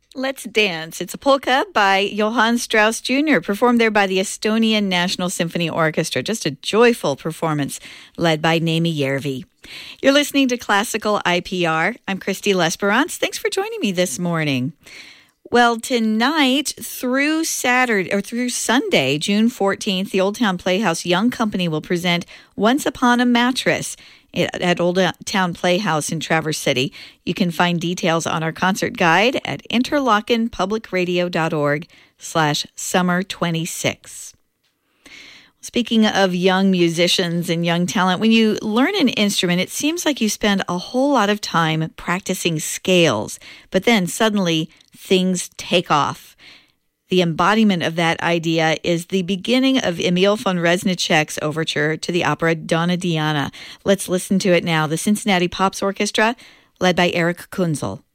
Let's Dance. It's a polka by Johann Strauss Jr., performed there by the Estonian National Symphony Orchestra. Just a joyful performance led by Naimi Järvi. You're listening to Classical IPR. I'm Christy Lesperance. Thanks for joining me this morning. Well, tonight through Sunday, June 14th, the Old Town Playhouse Young Company will present Once Upon a Mattress at Old Town Playhouse in Traverse City. You can find details on our concert guide at interlockenpublicradio.org/summer26. Speaking of young musicians and young talent, when you learn an instrument, it seems like you spend a whole lot of time practicing scales, but then suddenly things take off. The embodiment of that idea is the beginning of Emil von Reznicek's overture to the opera Donna Diana. Let's listen to it now. The Cincinnati Pops Orchestra, led by Eric Kunzel.